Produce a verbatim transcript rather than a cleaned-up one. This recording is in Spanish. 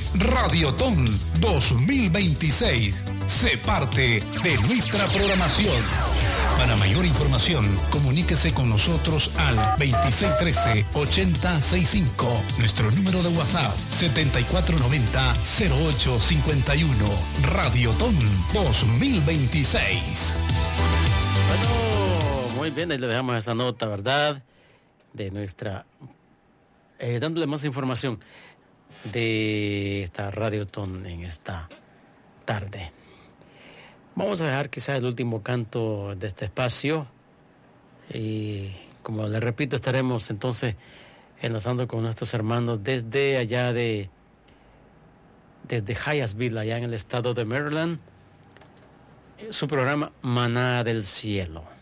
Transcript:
Radiotón dos mil veintiséis. Sé parte de nuestra programación. Para mayor información, comuníquese con nosotros al veintiséis trece, ochenta sesenta y cinco. Nuestro número de WhatsApp, setenta y cuatro noventa, cero ocho cincuenta y uno. Radiotón dos mil veintiséis. Bueno, muy bien, ahí le dejamos esa nota, ¿verdad? De nuestra... Eh, dándole más información de esta Radiotón en esta tarde. Vamos a dejar quizás el último canto de este espacio y, como les repito, estaremos entonces enlazando con nuestros hermanos desde allá de desde Hyattsville, allá en el estado de Maryland, su programa Maná del Cielo.